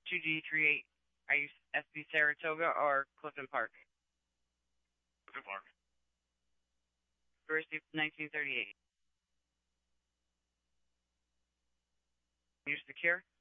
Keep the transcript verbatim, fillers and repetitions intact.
two G three eight. Are you S B Saratoga or Clifton Park? Clifton Park. First nineteen thirty-eight. You're secure?